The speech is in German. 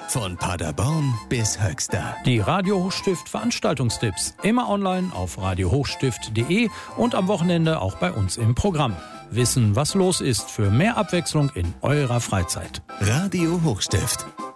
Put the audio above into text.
Von Paderborn bis Höxter. Die Radio Hochstift Veranstaltungstipps. Immer online auf radiohochstift.de und am Wochenende auch bei uns im Programm. Wissen, was los ist, für mehr Abwechslung in eurer Freizeit. Radio Hochstift.